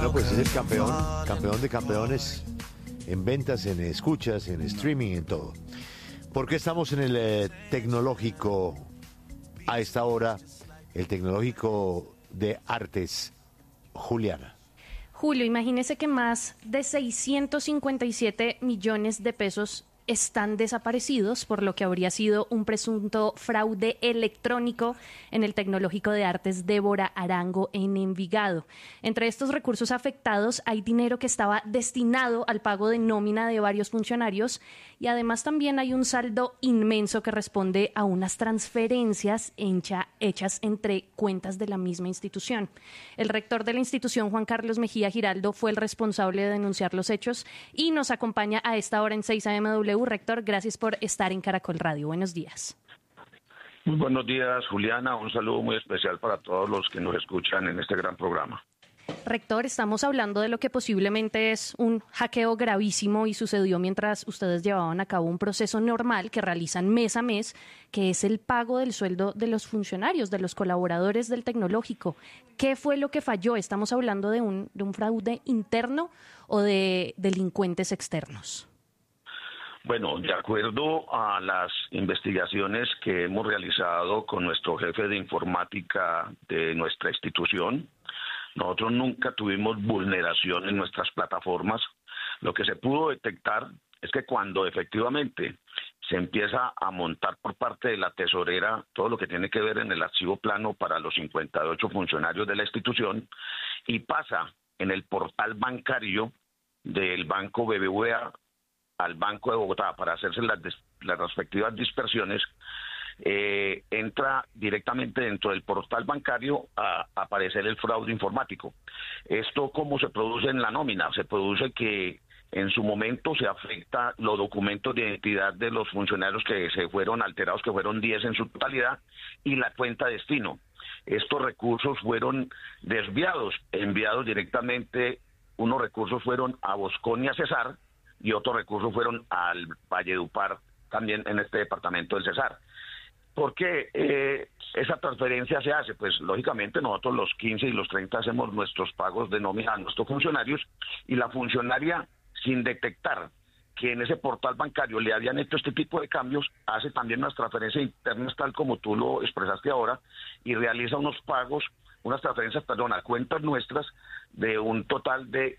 Bueno, pues es el campeón, campeón de campeones en ventas, en escuchas, en streaming, en todo. ¿Por qué estamos en el tecnológico a esta hora? El tecnológico de artes, Juliana. Julio, imagínese que más de 657 millones de pesos están desaparecidos por lo que habría sido un presunto fraude electrónico en el Tecnológico de Artes Débora Arango en Envigado. Entre estos recursos afectados hay dinero que estaba destinado al pago de nómina de varios funcionarios y además también hay un saldo inmenso que responde a unas transferencias hechas entre cuentas de la misma institución. El rector de la institución, Juan Carlos Mejía Giraldo, fue el responsable de denunciar los hechos y nos acompaña a esta hora en 6 AMW. Rector, gracias por estar en Caracol Radio. Buenos días. Muy buenos días, Juliana. Un saludo muy especial para todos los que nos escuchan en este gran programa. Rector, estamos hablando de lo que posiblemente es un hackeo gravísimo y sucedió mientras ustedes llevaban a cabo un proceso normal que realizan mes a mes, que es el pago del sueldo de los funcionarios, de los colaboradores del tecnológico. ¿Qué fue lo que falló? ¿Estamos hablando de un fraude interno o de delincuentes externos? Bueno, de acuerdo a las investigaciones que hemos realizado con nuestro jefe de informática de nuestra institución, nosotros nunca tuvimos vulneración en nuestras plataformas. Lo que se pudo detectar es que cuando efectivamente se empieza a montar por parte de la tesorera todo lo que tiene que ver en el archivo plano para los 58 funcionarios de la institución y pasa en el portal bancario del Banco BBVA al Banco de Bogotá para hacerse las respectivas dispersiones, entra directamente dentro del portal bancario a aparecer el fraude informático. ¿Esto cómo se produce en la nómina? Se produce que en su momento se afecta los documentos de identidad de los funcionarios que se fueron alterados, que fueron 10 en su totalidad, y la cuenta destino. Estos recursos fueron desviados, enviados directamente, unos recursos fueron a Boscón y a Cesar, y otros recursos fueron al Valledupar, también en este departamento del Cesar. ¿Por qué esa transferencia se hace? Pues lógicamente nosotros los 15 y los 30 hacemos nuestros pagos de nómina a nuestros funcionarios y la funcionaria, sin detectar que en ese portal bancario le habían hecho este tipo de cambios, hace también unas transferencias internas tal como tú lo expresaste ahora y realiza unos pagos, unas transferencias, a cuentas nuestras de un total de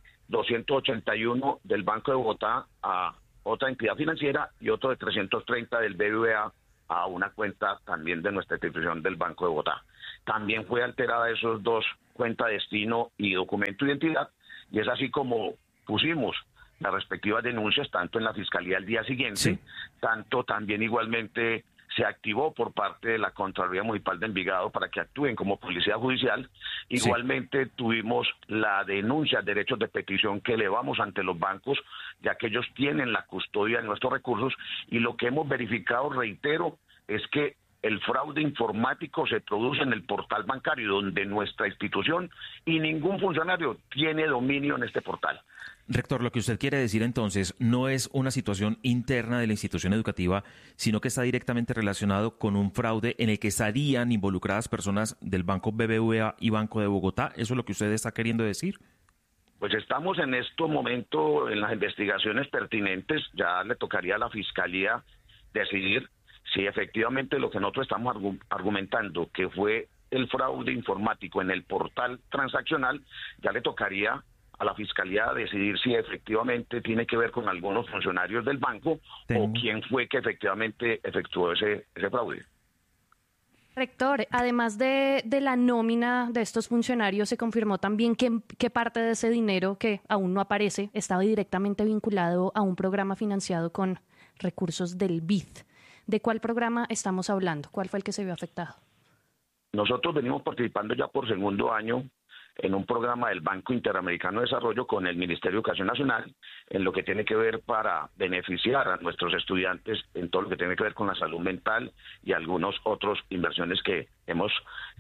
281 del Banco de Bogotá a otra entidad financiera y otro de 330 del BBVA a una cuenta también de nuestra institución del Banco de Bogotá. También fue alterada esos dos, cuenta destino y documento de identidad, y es así como pusimos las respectivas denuncias tanto en la Fiscalía el día siguiente, tanto también igualmente se activó por parte de la Contraloría Municipal de Envigado para que actúen como policía judicial. Igualmente tuvimos la denuncia, derechos de petición que elevamos ante los bancos, ya que ellos tienen la custodia de nuestros recursos, y lo que hemos verificado, reitero, es que el fraude informático se produce en el portal bancario, donde nuestra institución y ningún funcionario tiene dominio en este portal. Rector, lo que usted quiere decir entonces no es una situación interna de la institución educativa, sino que está directamente relacionado con un fraude en el que estarían involucradas personas del Banco BBVA y Banco de Bogotá. ¿Eso es lo que usted está queriendo decir? Pues estamos en este momento en las investigaciones pertinentes. Ya le tocaría a la Fiscalía decidir si efectivamente lo que nosotros estamos argumentando, que fue el fraude informático en el portal transaccional, ya le tocaría a la Fiscalía decidir si efectivamente tiene que ver con algunos funcionarios del banco o quién fue que efectivamente efectuó ese fraude. Rector, además de la nómina de estos funcionarios, se confirmó también que parte de ese dinero que aún no aparece estaba directamente vinculado a un programa financiado con recursos del BID. ¿De cuál programa estamos hablando? ¿Cuál fue el que se vio afectado? Nosotros venimos participando ya por segundo año en un programa del Banco Interamericano de Desarrollo con el Ministerio de Educación Nacional, en lo que tiene que ver para beneficiar a nuestros estudiantes en todo lo que tiene que ver con la salud mental y algunas otras inversiones que hemos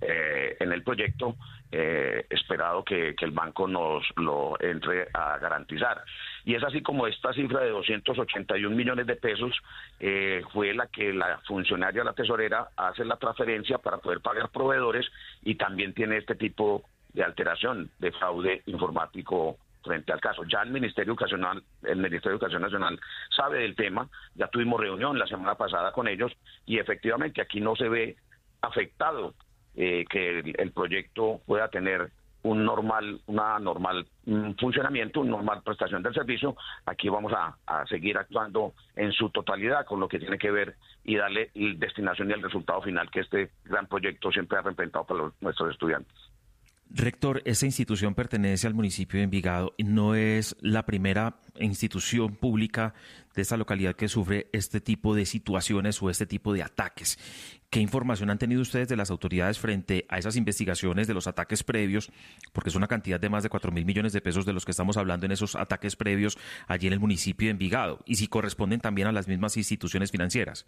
en el proyecto esperado que el banco nos lo entre a garantizar. Y es así como esta cifra de 281 millones de pesos fue la que la funcionaria, la tesorera, hace la transferencia para poder pagar proveedores y también tiene este tipo de alteración, de fraude informático frente al caso. Ya el Ministerio de Educación Nacional sabe del tema, ya tuvimos reunión la semana pasada con ellos y efectivamente aquí no se ve afectado que el proyecto pueda tener un normal funcionamiento, una normal prestación del servicio. Aquí vamos a seguir actuando en su totalidad con lo que tiene que ver y darle el destinación y el resultado final que este gran proyecto siempre ha representado para nuestros estudiantes. Rector, esta institución pertenece al municipio de Envigado y no es la primera institución pública de esta localidad que sufre este tipo de situaciones o este tipo de ataques. ¿Qué información han tenido ustedes de las autoridades frente a esas investigaciones de los ataques previos? Porque es una cantidad de más de 4.000 millones de pesos de los que estamos hablando en esos ataques previos allí en el municipio de Envigado, y si corresponden también a las mismas instituciones financieras.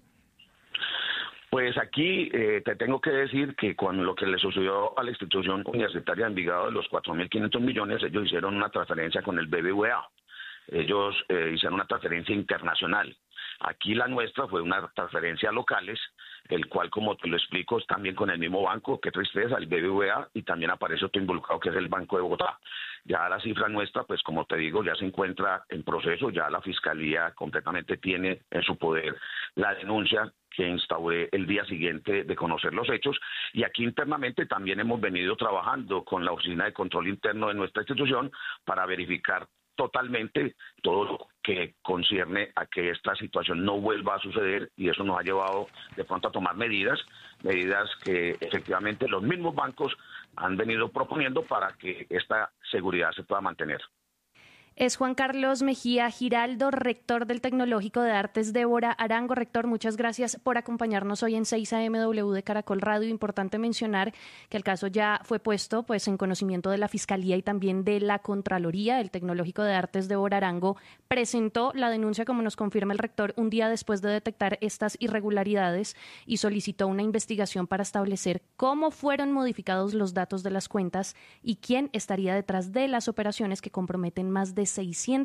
Pues aquí te tengo que decir que con lo que le sucedió a la institución universitaria de Envigado de los 4.500 millones, ellos hicieron una transferencia con el BBVA. Ellos hicieron una transferencia internacional. Aquí la nuestra fue una transferencia a locales, el cual, como te lo explico, es también con el mismo banco, qué tristeza, el BBVA, y también aparece otro involucrado que es el Banco de Bogotá. Ya la cifra nuestra, pues como te digo, ya se encuentra en proceso, ya la Fiscalía completamente tiene en su poder la denuncia que instauré el día siguiente de conocer los hechos, y aquí internamente también hemos venido trabajando con la Oficina de Control Interno de nuestra institución para verificar totalmente todo lo que concierne a que esta situación no vuelva a suceder, y eso nos ha llevado de pronto a tomar medidas que efectivamente los mismos bancos han venido proponiendo para que esta seguridad se pueda mantener. Es Juan Carlos Mejía Giraldo, rector del Tecnológico de Artes Débora Arango. Rector, muchas gracias por acompañarnos hoy en 6 AMW de Caracol Radio. Importante mencionar que el caso ya fue puesto en conocimiento de la Fiscalía y también de la Contraloría. El Tecnológico de Artes Débora Arango presentó la denuncia, como nos confirma el rector, un día después de detectar estas irregularidades y solicitó una investigación para establecer cómo fueron modificados los datos de las cuentas y quién estaría detrás de las operaciones que comprometen más de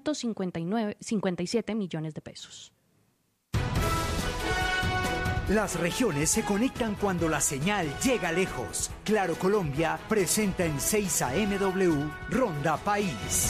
657 millones de pesos. Las regiones se conectan cuando la señal llega lejos. Claro Colombia presenta en 6 AMW Ronda País.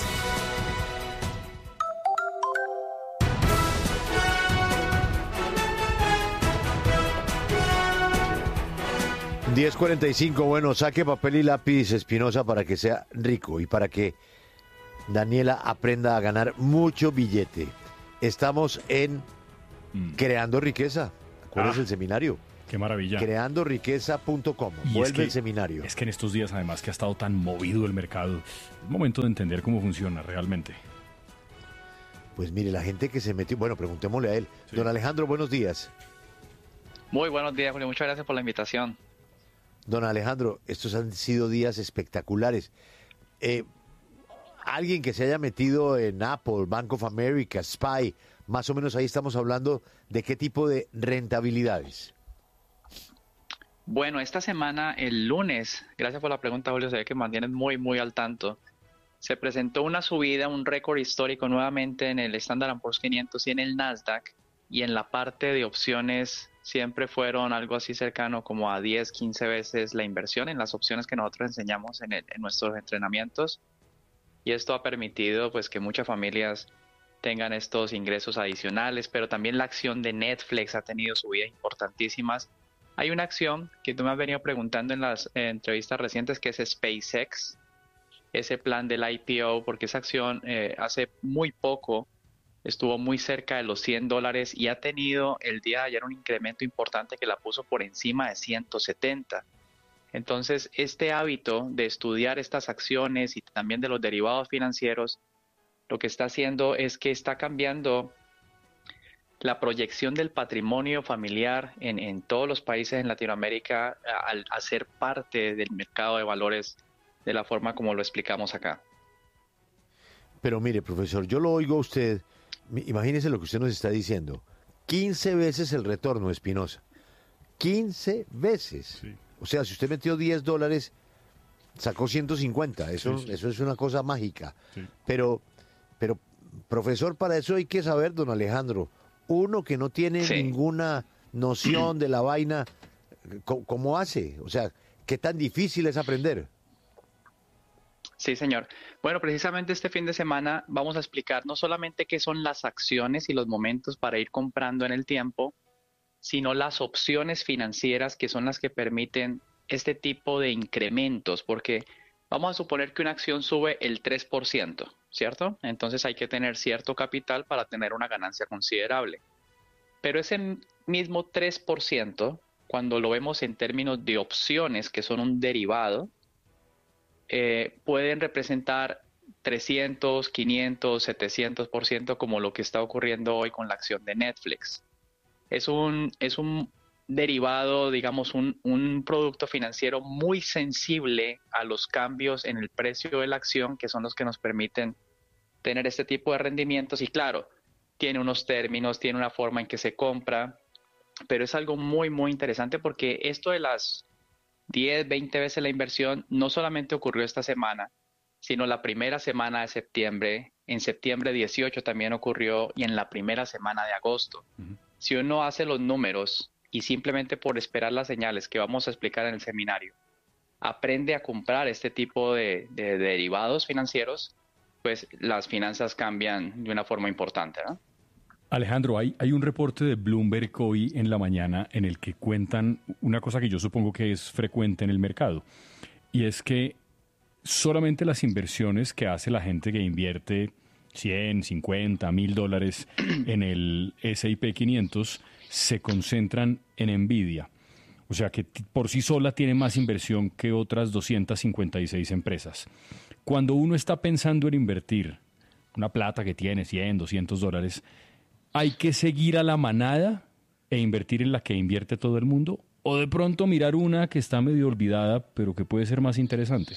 $10:45, bueno, saque papel y lápiz, Espinosa, para que sea rico y para que Daniela aprenda a ganar mucho billete. Estamos en Creando Riqueza. ¿Acuerdas el seminario? Qué maravilla. Creandoriqueza.com. Vuelve el seminario. Es que en estos días, además, que ha estado tan movido el mercado, es momento de entender cómo funciona realmente. Pues mire, la gente que se metió... Bueno, preguntémosle a él. Sí. Don Alejandro, buenos días. Muy buenos días, Julio. Muchas gracias por la invitación. Don Alejandro, estos han sido días espectaculares. Alguien que se haya metido en Apple, Bank of America, SPY, más o menos ahí estamos hablando de qué tipo de rentabilidades. Bueno, esta semana, el lunes, gracias por la pregunta, Julio, se ve que mantienes muy al tanto. Se presentó una subida, un récord histórico nuevamente en el Standard & Poor's 500 y en el Nasdaq, y en la parte de opciones siempre fueron algo así cercano como a 10, 15 veces la inversión en las opciones que nosotros enseñamos en nuestros entrenamientos. Y esto ha permitido pues que muchas familias tengan estos ingresos adicionales, pero también la acción de Netflix ha tenido subidas importantísimas. Hay una acción que tú me has venido preguntando en las entrevistas recientes, que es SpaceX, ese plan del IPO, porque esa acción hace muy poco estuvo muy cerca de los $100 y ha tenido el día de ayer un incremento importante que la puso por encima de 170. Entonces, este hábito de estudiar estas acciones y también de los derivados financieros, lo que está haciendo es que está cambiando la proyección del patrimonio familiar en todos los países en Latinoamérica al hacer parte del mercado de valores de la forma como lo explicamos acá. Pero mire, profesor, yo lo oigo a usted, imagínese lo que usted nos está diciendo. 15 veces el retorno, Espinosa. 15 veces. Sí. O sea, si usted metió $10, sacó 150. Eso es una cosa mágica. Sí. Pero, profesor, para eso hay que saber, don Alejandro, uno que no tiene ninguna noción de la vaina, ¿cómo hace? O sea, ¿qué tan difícil es aprender? Sí, señor. Bueno, precisamente este fin de semana vamos a explicar no solamente qué son las acciones y los momentos para ir comprando en el tiempo, sino las opciones financieras que son las que permiten este tipo de incrementos, porque vamos a suponer que una acción sube el 3%, ¿cierto? Entonces hay que tener cierto capital para tener una ganancia considerable. Pero ese mismo 3%, cuando lo vemos en términos de opciones, que son un derivado, pueden representar 300, 500, 700%, como lo que está ocurriendo hoy con la acción de Netflix. Es un derivado, digamos, un producto financiero muy sensible a los cambios en el precio de la acción, que son los que nos permiten tener este tipo de rendimientos. Y claro, tiene unos términos, tiene una forma en que se compra, pero es algo muy, muy interesante, porque esto de las 10, 20 veces la inversión no solamente ocurrió esta semana, sino la primera semana de septiembre, en septiembre 18 también ocurrió, y en la primera semana de agosto. Si uno hace los números y simplemente por esperar las señales que vamos a explicar en el seminario, aprende a comprar este tipo de derivados financieros, pues las finanzas cambian de una forma importante, ¿no? Alejandro, hay un reporte de Bloomberg hoy en la mañana en el que cuentan una cosa que yo supongo que es frecuente en el mercado, y es que solamente las inversiones que hace la gente que invierte 100, 50, $1,000 en el S&P 500 se concentran en Nvidia. O sea que por sí sola tiene más inversión que otras 256 empresas. Cuando uno está pensando en invertir una plata que tiene $100, $200, ¿hay que seguir a la manada e invertir en la que invierte todo el mundo? ¿O de pronto mirar una que está medio olvidada, pero que puede ser más interesante?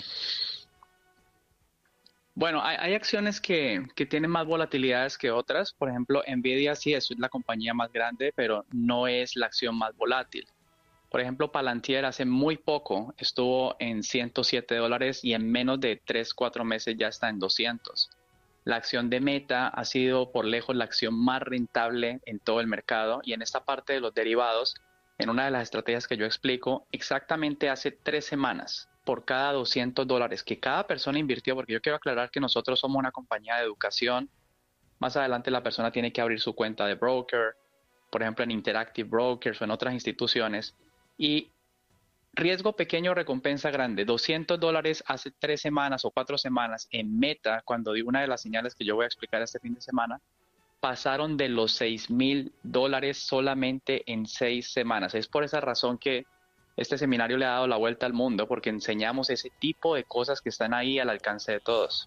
Bueno, hay acciones que tienen más volatilidades que otras. Por ejemplo, Nvidia sí es la compañía más grande, pero no es la acción más volátil. Por ejemplo, Palantir hace muy poco estuvo en $107 y en menos de 3-4 meses ya está en 200. La acción de Meta ha sido por lejos la acción más rentable en todo el mercado, y en esta parte de los derivados, en una de las estrategias que yo explico, exactamente hace 3 semanas, por cada $200 que cada persona invirtió, porque yo quiero aclarar que nosotros somos una compañía de educación. Más adelante la persona tiene que abrir su cuenta de broker, por ejemplo en Interactive Brokers o en otras instituciones, y riesgo pequeño, recompensa grande. $200 hace 3 semanas o 4 semanas en Meta, cuando di una de las señales que yo voy a explicar este fin de semana, pasaron de los $6,000 solamente en 6 semanas. Es por esa razón que este seminario le ha dado la vuelta al mundo, porque enseñamos ese tipo de cosas que están ahí al alcance de todos.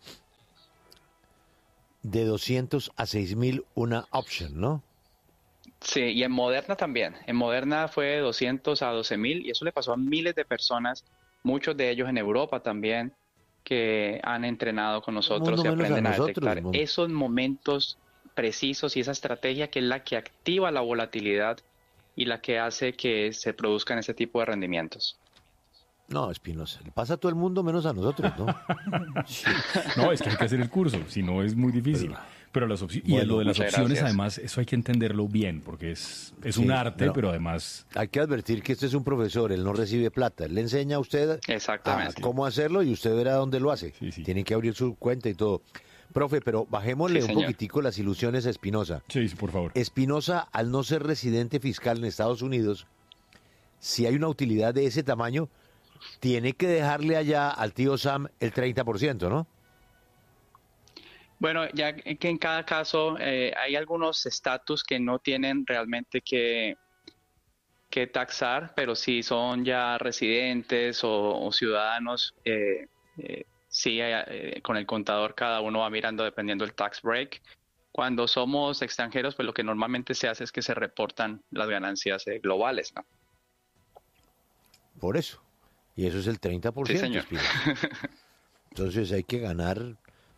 De 200 a 6,000 una option, ¿no? Sí, y en Moderna también. En Moderna fue de 200 a 12,000, y eso le pasó a miles de personas, muchos de ellos en Europa también, que han entrenado con nosotros y aprenden a detectar esos momentos precisos y esa estrategia que es la que activa la volatilidad y la que hace que se produzcan ese tipo de rendimientos. No, Espinosa, le pasa a todo el mundo menos a nosotros, ¿no? Sí. No, es que hay que hacer el curso, si no es muy difícil. Pero las opciones, y lo de las opciones, gracias. Además, eso hay que entenderlo bien, porque es un arte, pero además... Hay que advertir que este es un profesor, él no recibe plata, él le enseña a usted cómo hacerlo y usted verá dónde lo hace. Sí. Tiene que abrir su cuenta y todo. Profe, pero bajémosle un poquitico las ilusiones a Espinosa. Sí, por favor. Espinosa, al no ser residente fiscal en Estados Unidos, si hay una utilidad de ese tamaño, tiene que dejarle allá al tío Sam el 30%, ¿no? Bueno, ya que en cada caso hay algunos estatus que no tienen realmente que taxar, pero si son ya residentes o ciudadanos, sí, con el contador cada uno va mirando dependiendo del tax break. Cuando somos extranjeros, pues lo que normalmente se hace es que se reportan las ganancias globales, ¿no? Por eso. Y eso es el 30%. Sí, señor. Entonces hay que ganar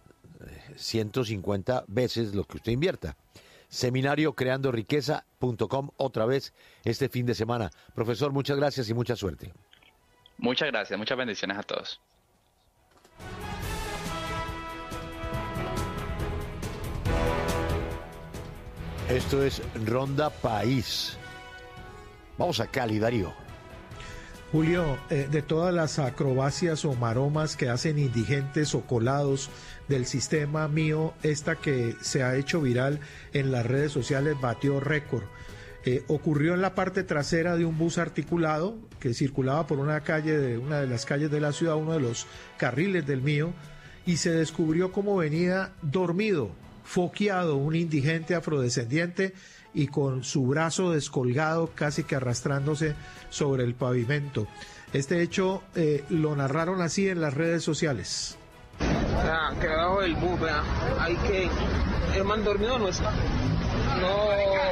150 veces lo que usted invierta. Seminario creandoriqueza.com otra vez este fin de semana. Profesor, muchas gracias y mucha suerte. Muchas gracias, muchas bendiciones a todos. Esto es Ronda País. Vamos a Cali, Darío. Julio, de todas las acrobacias o maromas que hacen indigentes o colados del sistema mío, esta que se ha hecho viral en las redes sociales batió récord. Ocurrió en la parte trasera de un bus articulado que circulaba por una de las calles de la ciudad, uno de los carriles del mío, y se descubrió cómo venía dormido, foqueado, un indigente afrodescendiente y con su brazo descolgado, casi que arrastrándose sobre el pavimento. Este hecho lo narraron así en las redes sociales. Que abajo del bus, vea, hay que... El man dormido no está. No,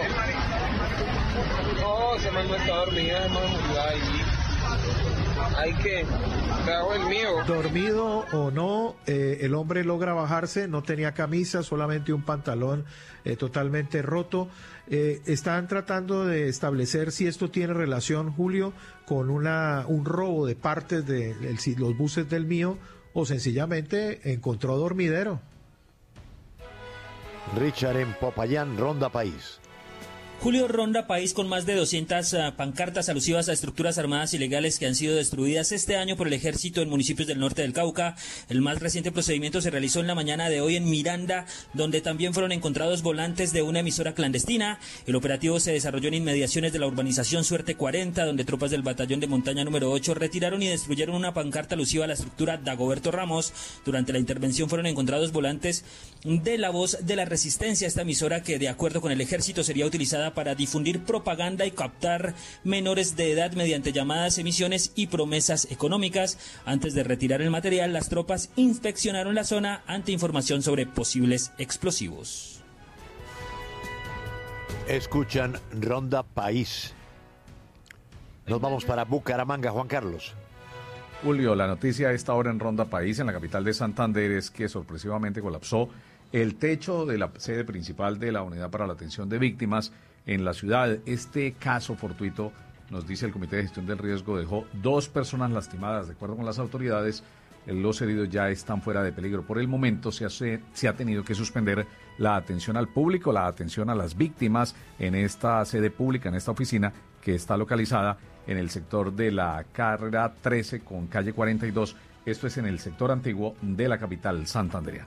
ese man no está dormido, ese man murió ahí. Hay que... Abajo el mío. Dormido o no, el hombre logra bajarse, no tenía camisa, solamente un pantalón totalmente roto. Están tratando de establecer si esto tiene relación, Julio, con un robo de partes de los buses del mío, o sencillamente encontró dormidero. Richard en Popayán, Ronda País. Julio, Ronda País con más de 200 pancartas alusivas a estructuras armadas ilegales que han sido destruidas este año por el ejército en municipios del norte del Cauca. El más reciente procedimiento se realizó en la mañana de hoy en Miranda, donde también fueron encontrados volantes de una emisora clandestina. El operativo se desarrolló en inmediaciones de la urbanización Suerte 40, donde tropas del batallón de montaña número 8 retiraron y destruyeron una pancarta alusiva a la estructura Dagoberto Ramos. Durante la intervención fueron encontrados volantes de La Voz de la Resistencia, esta emisora que, de acuerdo con el ejército, sería utilizada para difundir propaganda y captar menores de edad mediante llamadas, emisiones y promesas económicas. Antes de retirar el material, las tropas inspeccionaron la zona ante información sobre posibles explosivos. Escuchan Ronda País. Nos vamos para Bucaramanga, Juan Carlos. Julio, la noticia a esta hora en Ronda País, en la capital de Santander, es que sorpresivamente colapsó el techo de la sede principal de la Unidad para la Atención de Víctimas en la ciudad. Este caso fortuito, nos dice el Comité de Gestión del Riesgo, dejó 2 personas lastimadas. De acuerdo con las autoridades, los heridos ya están fuera de peligro. Por el momento se ha tenido que suspender la atención al público, la atención a las víctimas en esta sede pública, en esta oficina que está localizada en el sector de la carrera 13 con calle 42. Esto es en el sector antiguo de la capital santandereana.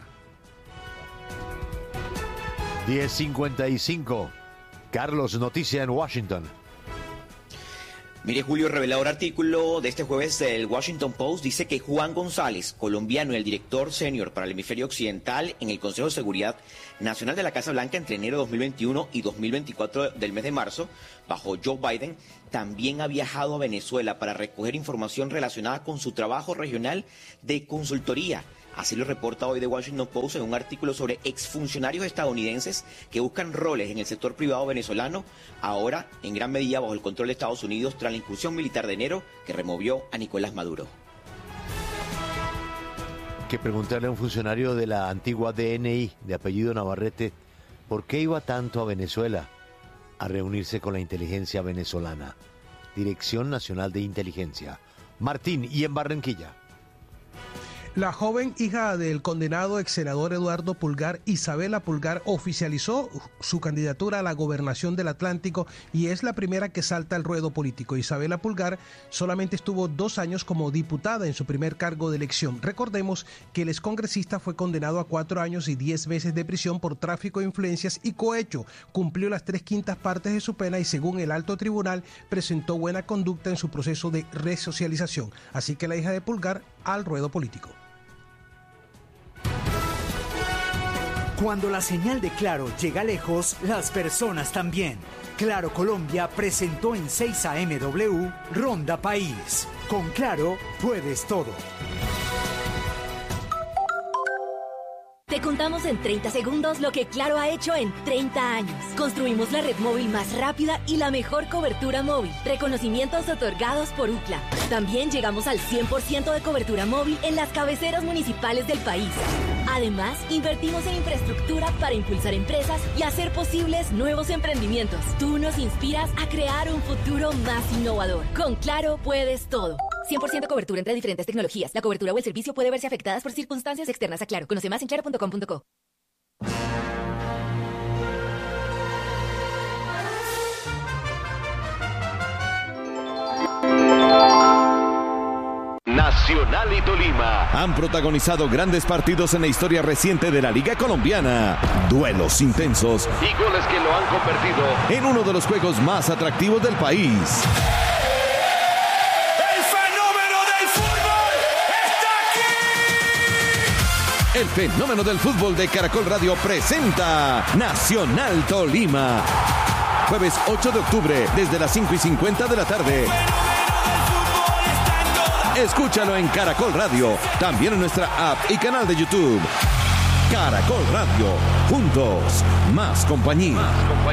10:55. Carlos, noticia en Washington. Mire, Julio, revelador artículo de este jueves del Washington Post dice que Juan González, colombiano y el director senior para el hemisferio occidental en el Consejo de Seguridad Nacional de la Casa Blanca entre enero de 2021 y 2024 del mes de marzo, bajo Joe Biden, también ha viajado a Venezuela para recoger información relacionada con su trabajo regional de consultoría. Así lo reporta hoy The Washington Post en un artículo sobre exfuncionarios estadounidenses que buscan roles en el sector privado venezolano, ahora en gran medida bajo el control de Estados Unidos tras la incursión militar de enero que removió a Nicolás Maduro. Que preguntarle a un funcionario de la antigua DNI, de apellido Navarrete, ¿por qué iba tanto a Venezuela a reunirse con la inteligencia venezolana? Dirección Nacional de Inteligencia. Martín, y en Barranquilla. La joven hija del condenado ex senador Eduardo Pulgar, Isabela Pulgar, oficializó su candidatura a la gobernación del Atlántico y es la primera que salta al ruedo político. Isabela Pulgar solamente estuvo 2 años como diputada en su primer cargo de elección. Recordemos que el excongresista fue condenado a 4 años y 10 meses de prisión por tráfico de influencias y cohecho. Cumplió las 3/5 partes de su pena y, según el alto tribunal, presentó buena conducta en su proceso de resocialización. Así que la hija de Pulgar al ruedo político. Cuando la señal de Claro llega lejos, las personas también. Claro Colombia presentó en 6 AMW Ronda País. Con Claro puedes todo. Te contamos en 30 segundos lo que Claro ha hecho en 30 años. Construimos la red móvil más rápida y la mejor cobertura móvil. Reconocimientos otorgados por UCLA. También llegamos al 100% de cobertura móvil en las cabeceras municipales del país. Además, invertimos en infraestructura para impulsar empresas y hacer posibles nuevos emprendimientos. Tú nos inspiras a crear un futuro más innovador. Con Claro puedes todo. 100% cobertura entre diferentes tecnologías. La cobertura o el servicio puede verse afectadas por circunstancias externas a Claro. Conoce más en claro.com.co. Nacional y Tolima han protagonizado grandes partidos en la historia reciente de la Liga Colombiana. Duelos intensos y goles que lo han convertido en uno de los juegos más atractivos del país. ¡El fenómeno del fútbol está aquí! El fenómeno del fútbol de Caracol Radio presenta Nacional Tolima. Jueves 8 de octubre, desde las 5:50 de la tarde. Escúchalo en Caracol Radio, también en nuestra app y canal de YouTube. Caracol Radio, juntos, más compañía.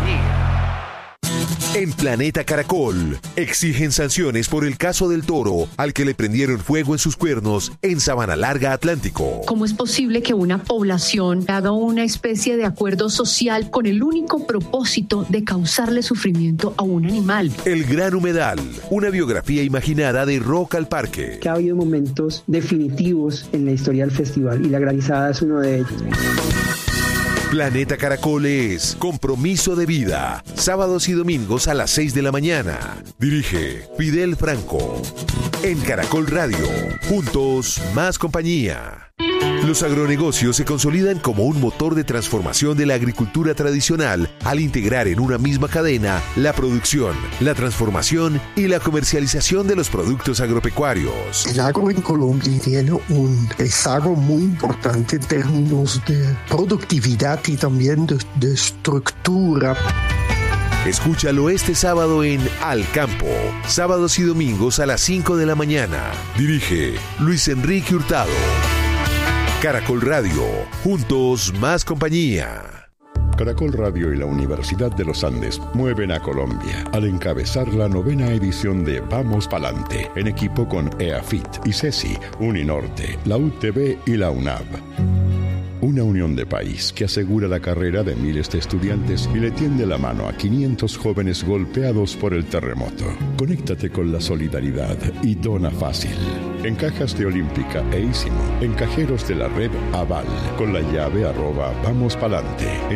En Planeta Caracol, exigen sanciones por el caso del toro al que le prendieron fuego en sus cuernos en Sabana Larga, Atlántico. ¿Cómo es posible que una población haga una especie de acuerdo social con el único propósito de causarle sufrimiento a un animal? El Gran Humedal, una biografía imaginada de Rock al Parque. Que ha habido momentos definitivos en la historia del festival y la Granizada es uno de ellos. Planeta Caracol es Compromiso de Vida, sábados y domingos a las 6 de la mañana. Dirige Fidel Franco. En Caracol Radio, juntos, más compañía. Los agronegocios se consolidan como un motor de transformación de la agricultura tradicional al integrar en una misma cadena la producción, la transformación y la comercialización de los productos agropecuarios. El agro en Colombia tiene un rezago muy importante en términos de productividad y también de estructura. Escúchalo este sábado en Al Campo, sábados y domingos a las 5 de la mañana. Dirige Luis Enrique Hurtado. Caracol Radio, juntos más compañía. Caracol Radio y la Universidad de los Andes mueven a Colombia al encabezar la 9ª edición de Vamos Palante, en equipo con EAFIT, ICESI, Uninorte, la UTB y la UNAV. Una unión de país que asegura la carrera de miles de estudiantes y le tiende la mano a 500 jóvenes golpeados por el terremoto. Conéctate con la solidaridad y dona fácil. En cajas de Olímpica e Ísimo, en cajeros de la red Aval, con la llave @vamospalante, en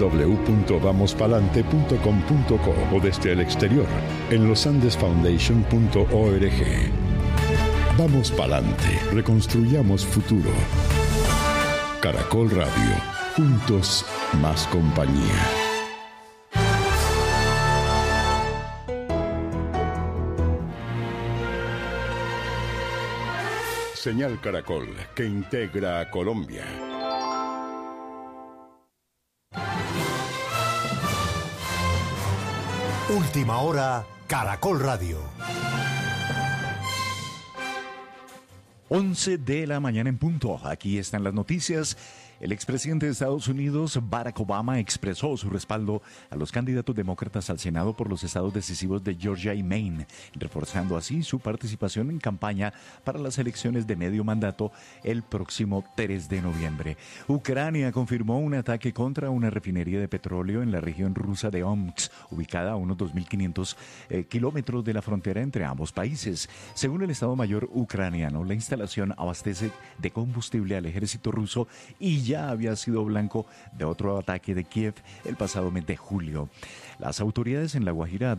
www.vamospalante.com.co o desde el exterior, en losandesfoundation.org. Vamos Palante, reconstruyamos futuro. Caracol Radio, juntos, más compañía. Señal Caracol, que integra a Colombia. Última hora, Caracol Radio. 11 de la mañana en punto. Aquí están las noticias. El expresidente de Estados Unidos, Barack Obama, expresó su respaldo a los candidatos demócratas al Senado por los estados decisivos de Georgia y Maine, reforzando así su participación en campaña para las elecciones de medio mandato el próximo 3 de noviembre. Ucrania confirmó un ataque contra una refinería de petróleo en la región rusa de Omsk, ubicada a unos 2.500 kilómetros de la frontera entre ambos países. Según el Estado Mayor ucraniano, la instalación abastece de combustible al ejército ruso y ya había sido blanco de otro ataque de Kiev el pasado mes de julio. Las autoridades en La Guajira